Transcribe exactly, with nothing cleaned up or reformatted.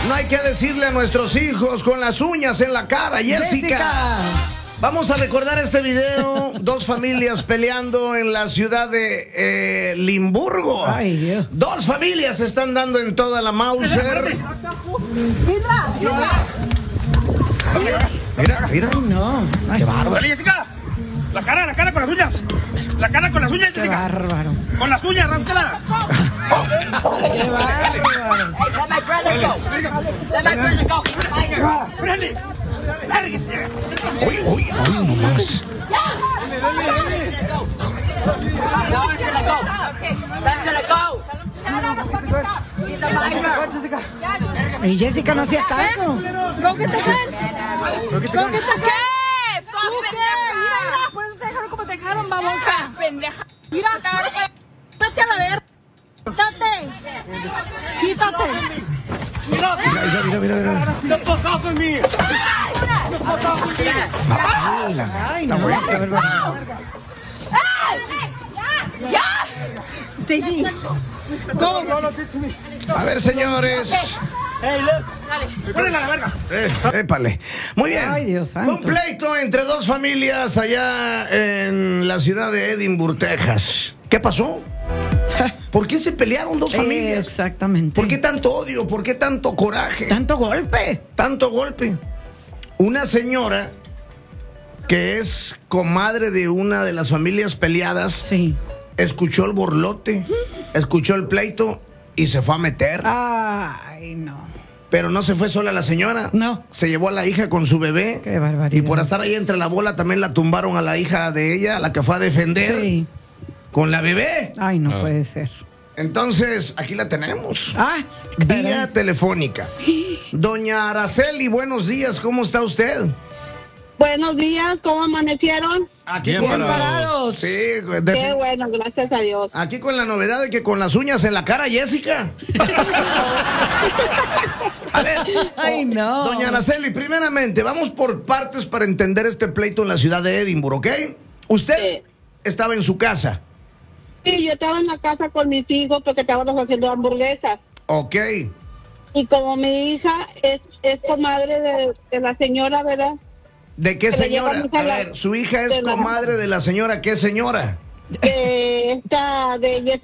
No hay que decirle a nuestros hijos con las uñas en la cara, Jessica. Jessica. Vamos a recordar este video. Dos familias peleando en la ciudad de eh, Limburgo. Ay, Dios. Dos familias se están dando en toda la Mauser. Mira, mira. Ay, no. Ay, Qué bárbaro. Dale, Jessica. La cara, la cara con las uñas. La cara con las uñas, qué Jessica. bárbaro. Con las uñas, ráscala. Qué bárbaro. Let my brother go. Let my brother go. He's a minor. Freddy. Lárguese. Uy, uy, uy, nomás. Tell him to go. Tell him to go. He's a minor. Y Jessica no hacía caso. Go get the guns. Go get the guns. ¿Qué? Mira, por eso te dejaron como te dejaron, babosa. Pendeja. Mira, quítate a la verga. Quítate. Quítate. Mira, mira, mira, mira, mira. The fuck off of me. The fuck off of me. Ala, está bueno. Qué bárbaro. ¡Ya! Daisy. No, no, no, did to me. A ver, señores. Hey, look. Ponle la verga. Eh, épale. Muy bien. Ay, Dios Fue un santo. pleito entre dos familias allá en la ciudad de Edinburgh, Texas. ¿Qué pasó? ¿Por qué se pelearon dos familias? Exactamente. ¿Por qué tanto odio? ¿Por qué tanto coraje? Tanto golpe? Tanto golpe. Una señora que es comadre de una de las familias peleadas Sí. escuchó el borlote, escuchó el pleito y se fue a meter. Ay, no. Pero no se fue sola la señora. No. Se llevó a la hija con su bebé. Qué barbaridad. Y por estar ahí entre la bola también la tumbaron a la hija de ella, la que fue a defender Sí. con la bebé. Ay, no puede ser. Entonces, aquí la tenemos. Ah, Vía caray. telefónica. Doña Araceli, buenos días, ¿cómo está usted? Buenos días, ¿cómo amanecieron? Aquí Bien parados. Sí, de- Qué bueno, gracias a Dios. aquí con la novedad de que con las uñas en la cara, Jessica. A ver, Ay, no. doña Araceli, primeramente, vamos por partes para entender este pleito en la ciudad de Edimburgo, ¿ok? Usted Sí. estaba en su casa, Sí, yo estaba en la casa con mis hijos porque estábamos haciendo hamburguesas. ¿ok? Y como mi hija es, es comadre de, de la señora, ¿verdad? ¿De qué Se le lleva señora? mucha A la- ver, su hija es de la- comadre de la señora, ¿qué señora? De esta, de